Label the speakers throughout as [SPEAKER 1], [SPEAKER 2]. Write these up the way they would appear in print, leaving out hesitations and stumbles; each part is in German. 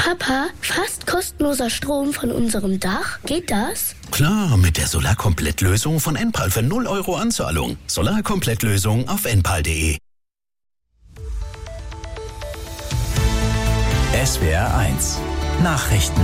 [SPEAKER 1] Papa, fast kostenloser Strom von unserem Dach? Geht das?
[SPEAKER 2] Klar, mit der Solarkomplettlösung von Enpal für 0 € Anzahlung. Solarkomplettlösung auf enpal.de.
[SPEAKER 3] SWR 1 Nachrichten.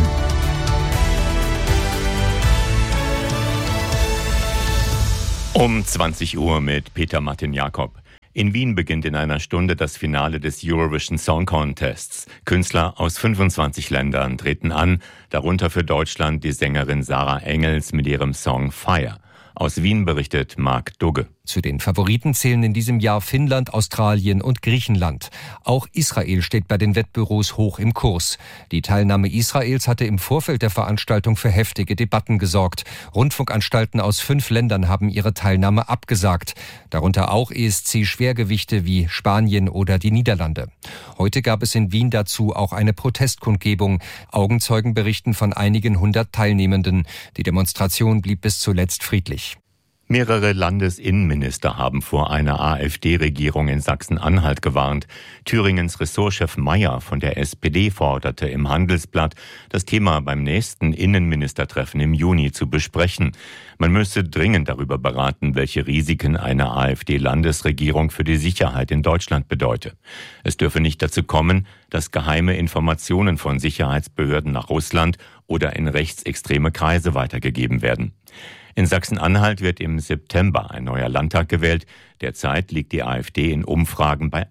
[SPEAKER 4] Um 20 Uhr mit Peter Martin Jakob. In Wien beginnt in einer Stunde das Finale des Eurovision Song Contests. Künstler aus 25 Ländern treten an, darunter für Deutschland die Sängerin Sarah Engels mit ihrem Song Fire. Aus Wien berichtet Marc Dugge.
[SPEAKER 5] Zu den Favoriten zählen in diesem Jahr Finnland, Australien und Griechenland. Auch Israel steht bei den Wettbüros hoch im Kurs. Die Teilnahme Israels hatte im Vorfeld der Veranstaltung für heftige Debatten gesorgt. Rundfunkanstalten aus 5 Ländern haben ihre Teilnahme abgesagt. Darunter auch ESC-Schwergewichte wie Spanien oder die Niederlande. Heute gab es in Wien dazu auch eine Protestkundgebung. Augenzeugen berichten von einigen 100 Teilnehmenden. Die Demonstration blieb bis zuletzt friedlich.
[SPEAKER 4] Mehrere Landesinnenminister haben vor einer AfD-Regierung in Sachsen-Anhalt gewarnt. Thüringens Ressortchef Mayer von der SPD forderte im Handelsblatt, das Thema beim nächsten Innenministertreffen im Juni zu besprechen. Man müsse dringend darüber beraten, welche Risiken eine AfD-Landesregierung für die Sicherheit in Deutschland bedeute. Es dürfe nicht dazu kommen, dass geheime Informationen von Sicherheitsbehörden nach Russland oder in rechtsextreme Kreise weitergegeben werden. In Sachsen-Anhalt wird im September ein neuer Landtag gewählt. Derzeit liegt die AfD in Umfragen bei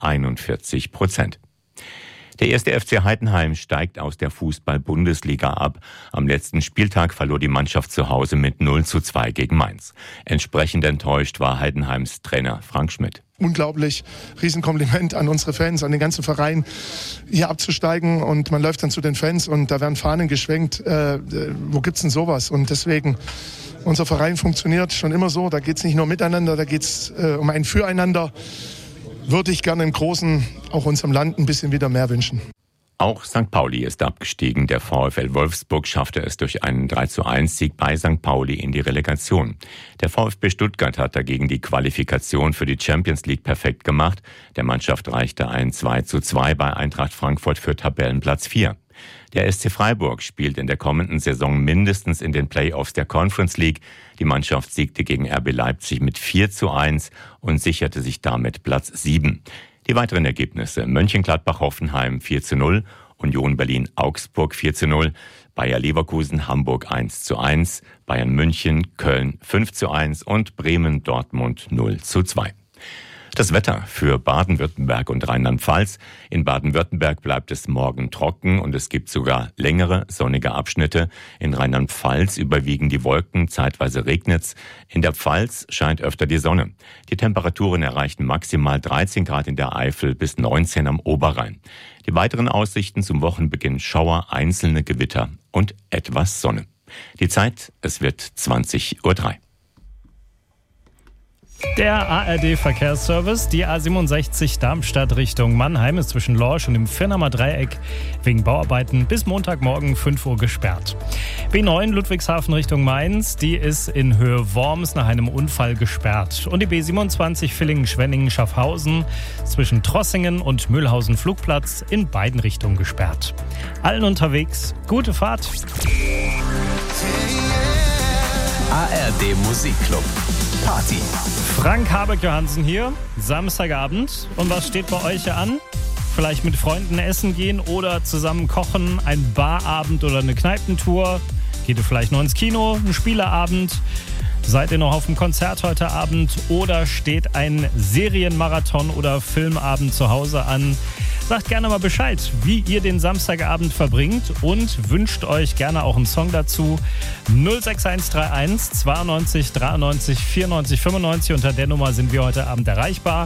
[SPEAKER 4] 41%. Der 1. FC Heidenheim steigt aus der Fußball-Bundesliga ab. Am letzten Spieltag verlor die Mannschaft zu Hause mit 0:2 gegen Mainz. Entsprechend enttäuscht war Heidenheims Trainer Frank Schmidt.
[SPEAKER 6] Unglaublich, Riesenkompliment an unsere Fans, an den ganzen Verein, hier abzusteigen, und man läuft dann zu den Fans und da werden Fahnen geschwenkt. Wo gibt's denn sowas? Und deswegen, unser Verein funktioniert schon immer so, da geht's nicht nur miteinander, da geht's um ein Füreinander. Würde ich gerne im Großen, auch unserem Land, ein bisschen wieder mehr wünschen.
[SPEAKER 4] Auch St. Pauli ist abgestiegen. Der VfL Wolfsburg schaffte es durch einen 3:1-Sieg bei St. Pauli in die Relegation. Der VfB Stuttgart hat dagegen die Qualifikation für die Champions League perfekt gemacht. Der Mannschaft reichte ein 2:2 bei Eintracht Frankfurt für Tabellenplatz 4. Der SC Freiburg spielt in der kommenden Saison mindestens in den Playoffs der Conference League. Die Mannschaft siegte gegen RB Leipzig mit 4:1 und sicherte sich damit Platz 7. Die weiteren Ergebnisse: Mönchengladbach-Hoffenheim 4:0, Union Berlin-Augsburg 4:0, Bayer Leverkusen Hamburg 1:1, Bayern München Köln 5:1 und Bremen-Dortmund 0:2. Das Wetter für Baden-Württemberg und Rheinland-Pfalz. In Baden-Württemberg bleibt es morgen trocken und es gibt sogar längere sonnige Abschnitte. In Rheinland-Pfalz überwiegen die Wolken, zeitweise regnet's. In der Pfalz scheint öfter die Sonne. Die Temperaturen erreichen maximal 13 Grad in der Eifel bis 19 am Oberrhein. Die weiteren Aussichten zum Wochenbeginn: Schauer, einzelne Gewitter und etwas Sonne. Die Zeit, es wird 20:03 Uhr.
[SPEAKER 7] Der ARD-Verkehrsservice, die A67 Darmstadt Richtung Mannheim ist zwischen Lorsch und dem Firnamer Dreieck wegen Bauarbeiten bis Montagmorgen 5 Uhr gesperrt. B9 Ludwigshafen Richtung Mainz, die ist in Höhe Worms nach einem Unfall gesperrt. Und die B27 Villingen-Schwenningen-Schaffhausen zwischen Trossingen und Mühlhausen Flugplatz in beiden Richtungen gesperrt. Allen unterwegs, gute Fahrt.
[SPEAKER 3] ARD Musikclub Party.
[SPEAKER 7] Frank Habeck-Johansen hier, Samstagabend. Und was steht bei euch hier an? Vielleicht mit Freunden essen gehen oder zusammen kochen, ein Barabend oder eine Kneipentour. Geht ihr vielleicht noch ins Kino, ein Spieleabend? Seid ihr noch auf dem Konzert heute Abend oder steht ein Serienmarathon oder Filmabend zu Hause an? Sagt gerne mal Bescheid, wie ihr den Samstagabend verbringt und wünscht euch gerne auch einen Song dazu. 06131 92 93 94 95. Unter der Nummer sind wir heute Abend erreichbar.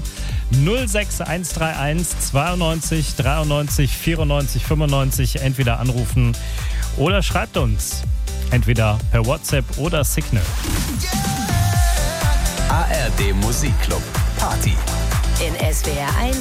[SPEAKER 7] 06131 92 93 94 95. Entweder anrufen oder schreibt uns. Entweder per WhatsApp oder Signal.
[SPEAKER 3] ARD Musikclub Party.
[SPEAKER 8] In SWR 1.